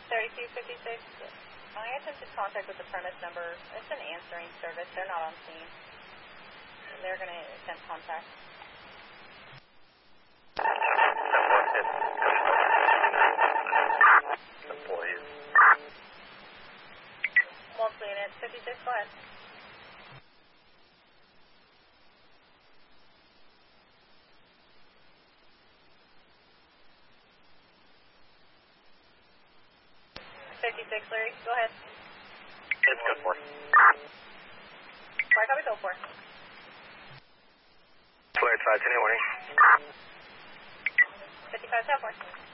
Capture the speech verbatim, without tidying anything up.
thirty-two fifty-six. I attempted contact with the premise number. It's an answering service. They're not on scene. They're going to attempt contact. Employees. Multiple units, fifty-six, go ahead. fifty-six, Larry, go ahead. It's good for. Why copy, go for? Flared five, ten warning. fifty-five, ten four.